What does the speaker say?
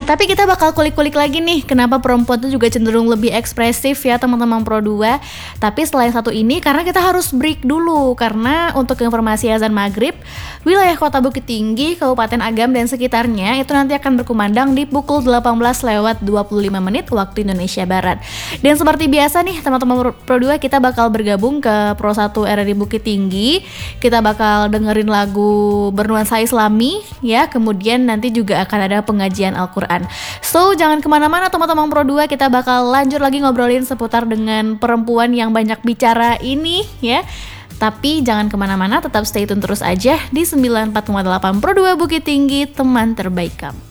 Tapi kita bakal kulik-kulik lagi nih, kenapa perempuan tuh juga cenderung lebih ekspresif ya teman-teman Pro 2. Tapi setelah yang satu ini, karena kita harus break dulu, karena untuk informasi azan maghrib, wilayah Kota Bukit Tinggi, Kabupaten Agam dan sekitarnya itu nanti akan berkumandang di pukul 18:25 waktu Indonesia Barat. Dan seperti biasa nih teman-teman Pro 2, kita bakal bergabung ke Pro 1 RRI Bukit Tinggi. Kita bakal dengerin lagu bernuansa Islami ya, kemudian nanti juga akan ada pengajian Al-Quran. So jangan kemana-mana teman-teman Pro 2, kita bakal lanjut lagi ngobrolin seputar dengan perempuan yang banyak bicara ini ya. Tapi jangan kemana-mana, tetap stay tune terus aja di 94,8 Pro 2 Bukit Tinggi, teman terbaik kamu.